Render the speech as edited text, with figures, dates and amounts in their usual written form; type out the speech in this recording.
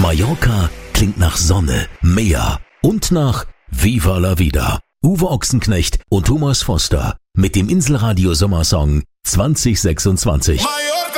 Mallorca klingt nach Sonne, Meer und nach Viva la Vida. Uwe Ochsenknecht und Thomas Foster mit dem Inselradio Sommersong 2026. Mallorca.